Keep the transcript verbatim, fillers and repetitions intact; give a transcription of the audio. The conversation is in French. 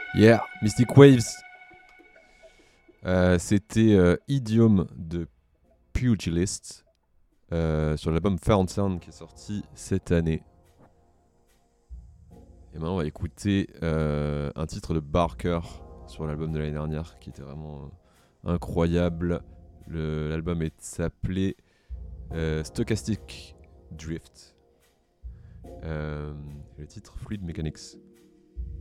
Yeah, Mystic Waves. Euh, c'était euh, Idiom de Pugilist euh, sur l'album Found Sound qui est sorti cette année. Et maintenant on va écouter euh, un titre de Barker sur l'album de l'année dernière qui était vraiment euh, incroyable. Le, l'album est s'appelait euh, Stochastic Drift. Euh, le titre Fluid Mechanics.